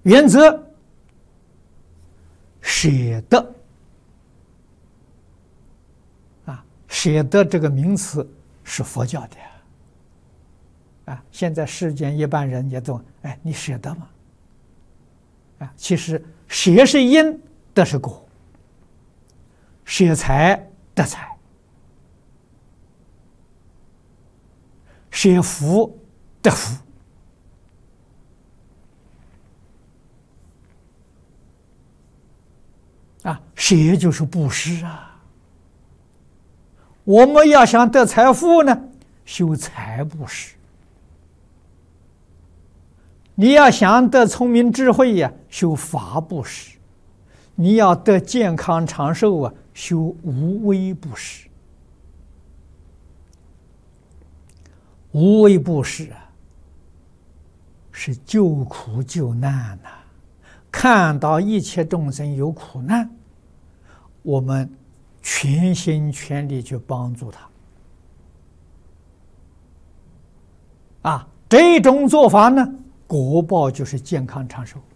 原则舍得啊，舍得这个名词是佛教的啊。现在世间一般人也懂，哎，你舍得吗？啊，其实舍是因，得是果；舍财得财，舍福得福。啊，舍就是布施啊。我们要想得财富呢，修财布施；你要想得聪明智慧呀，修法布施；你要得健康长寿啊，修无为布施。无为布施啊，是救苦救难呐。看到一切众生有苦难，我们全心全力去帮助他。啊，这种做法呢，果报就是健康长寿。